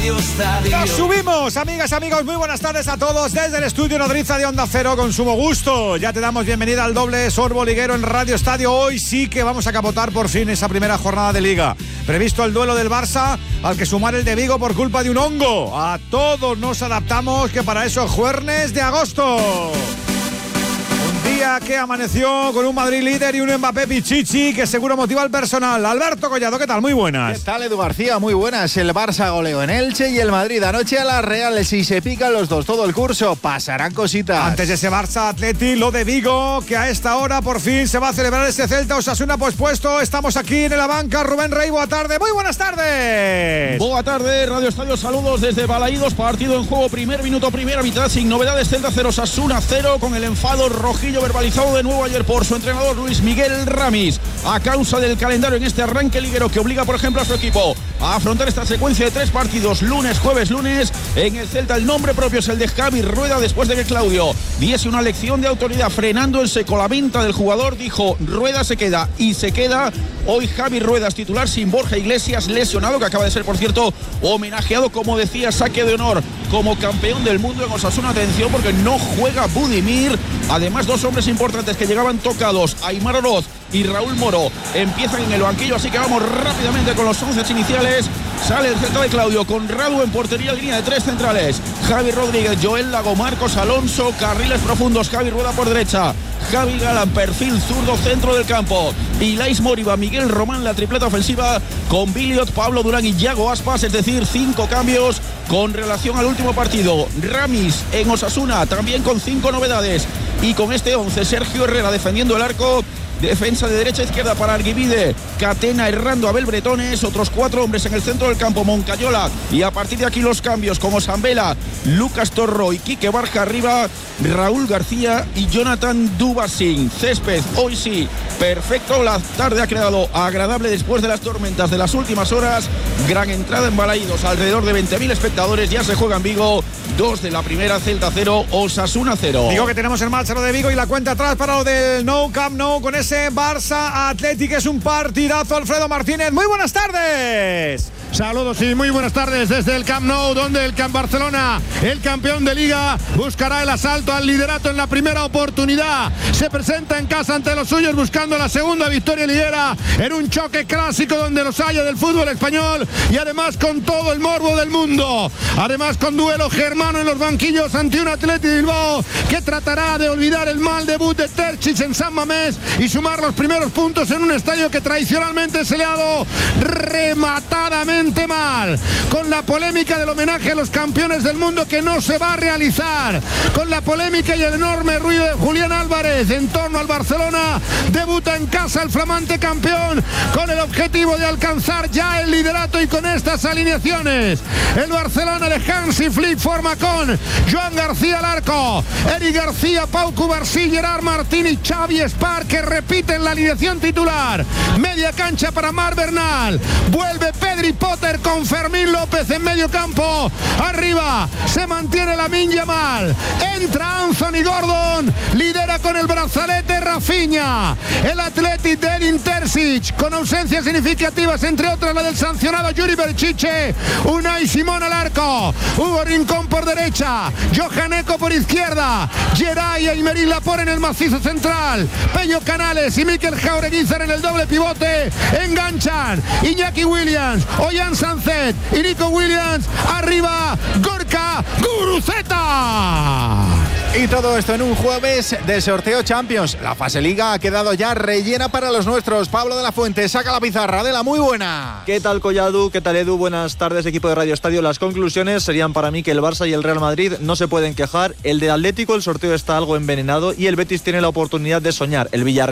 Radio Estadio. Nos subimos, amigas, amigos, muy buenas tardes a todos desde el estudio Nodriza de Onda Cero con sumo gusto. Ya te damos bienvenida al doble sorbo liguero en Radio Estadio. Hoy sí que vamos a capotar por fin esa primera jornada de Liga. Previsto el duelo del Barça, al que sumar el de Vigo por culpa de un hongo. A todos nos adaptamos, que para eso es jueves de agosto. Un día que amaneció con un Madrid líder y un Mbappé pichichi que seguro motiva al personal. Alberto Collado, ¿qué tal? Muy buenas. ¿Qué tal, Edu García? Muy buenas. El Barça goleó en Elche y el Madrid anoche a la Real. Si se pican los dos todo el curso, pasarán cositas. Antes de ese Barça Atleti, lo de Vigo, que a esta hora por fin se va a celebrar ese Celta Osasuna pospuesto. Estamos aquí en la banca. Rubén Rey, buena tarde. Muy buenas tardes. Buena tarde, Radio Estadio. Saludos desde Balaídos. Partido en juego, primer minuto, primera mitad, sin novedades. Celta 0, Osasuna 0, con el enfado rojillo verbalizado de nuevo ayer por su entrenador Luis Miguel Ramis, a causa del calendario en este arranque liguero que obliga, por ejemplo, a su equipo a afrontar esta secuencia de 3 partidos, lunes, jueves, lunes. En el Celta el nombre propio es el de Javi Rueda, después de que Claudio diese una lección de autoridad frenando en seco la venta del jugador. Dijo: Rueda se queda, y se queda. Hoy Javi Rueda es titular sin Borja Iglesias lesionado, que acaba de ser, por cierto, homenajeado, como decía, saque de honor como campeón del mundo en Osasuna. Atención, porque no juega Budimir. Además, dos hombres importantes que llegaban tocados, Aimar Oroz y Raúl Moro, empiezan en el banquillo, así que vamos rápidamente con los 11 iniciales. Sale el centro de Claudio con Radu en portería, línea de 3 centrales: Javi Rodríguez, Joel Lago, Marcos Alonso. Carriles profundos: Javi Rueda por derecha, Javi Galán, perfil zurdo, centro del campo, Ilais Moriba, Miguel Román, la tripleta ofensiva con Biliot, Pablo Durán y Yago Aspas, es decir, 5 cambios con relación al último partido. Ramis en Osasuna también con 5 novedades, y con este 11, Sergio Herrera defendiendo el arco. Defensa de derecha a izquierda para Arguibide, Catena, Errando, Abel Bretones. Otros 4 hombres en el centro del campo: Moncayola, y a partir de aquí los cambios como Osambela, Lucas Torro y Quique Barja arriba, Raúl García y Jonathan Dubasín. Césped, hoy sí, perfecto. La tarde ha quedado agradable después de las tormentas de las últimas horas. Gran entrada en Balaídos, alrededor de 20.000 espectadores. Ya se juega en Vigo, 2 de la primera. Celta 0, Osasuna 0. Digo que tenemos en marcha lo de Vigo y la cuenta atrás para lo del Nou Camp Nou con ese Barça Athletic. Es un partidazo. Alfredo Martínez, muy buenas tardes. Saludos y muy buenas tardes desde el Camp Nou, donde el Camp Barcelona, el campeón de Liga, buscará el asalto al liderato en la primera oportunidad. Se presenta en casa ante los suyos buscando la segunda victoria liguera en un choque clásico donde los haya del fútbol español, y además con todo el morbo del mundo. Además con duelo germano en los banquillos ante un Athletic Bilbao que tratará de olvidar el mal debut de Terzic en San Mamés y sumar los primeros puntos en un estadio que tradicionalmente se le ha dado rematadamente mal, con la polémica del homenaje a los campeones del mundo que no se va a realizar, con la polémica y el enorme ruido de Julián Álvarez en torno al Barcelona. Debuta en casa el flamante campeón con el objetivo de alcanzar ya el liderato, y con estas alineaciones el Barcelona de Hansi Flick forma con Joan García al arco, Eric García, Pau Cubarsí, Gerard Martín y Xavi Espar, que repiten la alineación titular. Media cancha para Marc Bernal, vuelve Pedri Potter con Fermín López en medio campo. Arriba se mantiene Lamine Yamal, entra Anthony Gordon, lidera con el brazalete Rafinha. El Athletic de Edin Terzic con ausencias significativas, entre otras la del sancionado Yuri Berchiche. Unai Simón al arco, Hugo Rincón por derecha, Johan Eko por izquierda, Geray y Aymeric Laporte en el macizo central, Pello Canales y Mikel Jaureguizar en el doble pivote. Enganchan Iñaki Williams, Ollán Sanzet y Nico Williams. Arriba Gorka Guruceta. Y todo esto en un jueves de sorteo Champions. La fase Liga ha quedado ya rellena para los nuestros. Pablo de la Fuente saca la pizarra. Adela, muy buena. ¿Qué tal, Collado? ¿Qué tal, Edu? Buenas tardes, equipo de Radio Estadio. Las conclusiones serían para mí que el Barça y el Real Madrid no se pueden quejar. El de Atlético, el sorteo está algo envenenado, y el Betis tiene la oportunidad de soñar. El Villarreal